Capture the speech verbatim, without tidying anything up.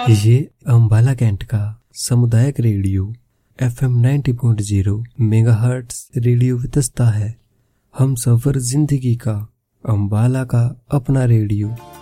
ये अम्बाला कैंट का सामुदायिक radio F M ninety point zero megahertz radio Vitasta है। हम सफर जिंदगी का, अम्बाला का अपना रेडियो।